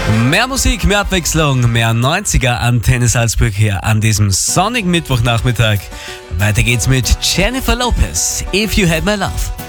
Mehr Musik, mehr Abwechslung, mehr 90er Antenne Salzburg hier an diesem sonnigen Mittwochnachmittag. Weiter geht's mit Jennifer Lopez, If You Had My Love.